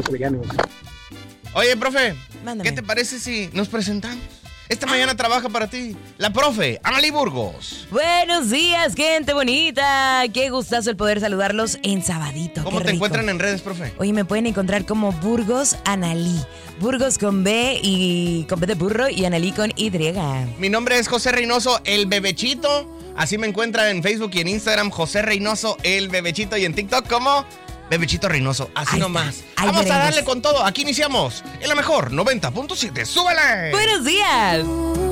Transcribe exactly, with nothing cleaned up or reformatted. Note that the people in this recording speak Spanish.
subir ánimos. Oye, profe, Mándame. ¿qué te parece si nos presentamos? Esta mañana trabaja para ti la profe Analí Burgos. Buenos días, gente bonita. Qué gustazo el poder saludarlos en sabadito. ¿Cómo Qué te rico. encuentran en redes, profe? Oye, me pueden encontrar como Burgos Analí. Burgos con B y con B de burro y Analí con Y. Mi nombre es José Reynoso, el Bebechito. Así me encuentran en Facebook y en Instagram, José Reynoso, el Bebechito. Y en TikTok como Bebechito Reynoso. Así Ahí nomás. está. Ahí Vamos veremos. a darle con todo. Aquí iniciamos en la mejor noventa punto siete. ¡Súbele! Buenos días.